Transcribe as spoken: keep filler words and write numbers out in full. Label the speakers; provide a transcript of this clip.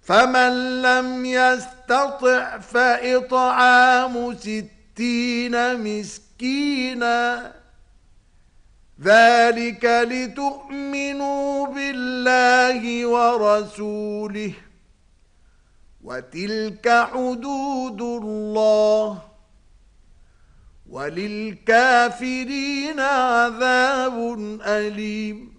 Speaker 1: فمن لم يستطع فإطعام ستين مسكينا ذلك لتؤمنوا بالله ورسوله وتلك حدود الله وللكافرين عذاب أليم